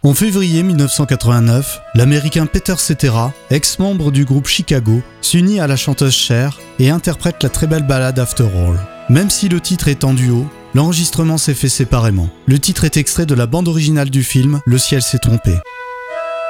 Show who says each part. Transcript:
Speaker 1: En février 1989, l'américain Peter Cetera, ex-membre du groupe Chicago, s'unit à la chanteuse Cher et interprète la très belle ballade After All. Même si le titre est en duo, l'enregistrement s'est fait séparément. Le titre est extrait de la bande originale du film Le ciel s'est trompé.